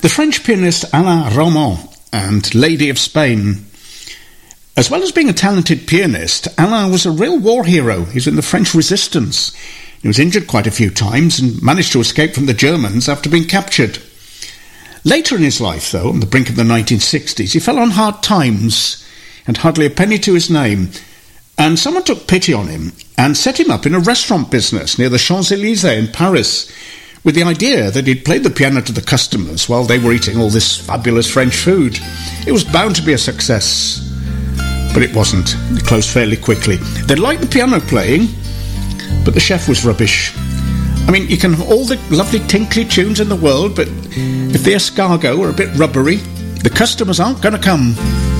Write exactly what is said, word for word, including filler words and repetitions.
The French pianist Alain Roman and Lady of Spain. As well as being a talented pianist, Alain was a real war hero. He was in the French resistance. He was injured quite a few times and managed to escape from the Germans after being captured. Later in his life, though, on the brink of the nineteen sixties, he fell on hard times and hardly a penny to his name, and someone took pity on him and set him up in a restaurant business near the Champs-Élysées in Paris, with the idea that he'd play the piano to the customers while they were eating all this fabulous French food. It was bound to be a success, but it wasn't. It closed fairly quickly. They liked the piano playing, but the chef was rubbish. I mean, you can have all the lovely tinkly tunes in the world, but if the escargot are a bit rubbery, the customers aren't going to come.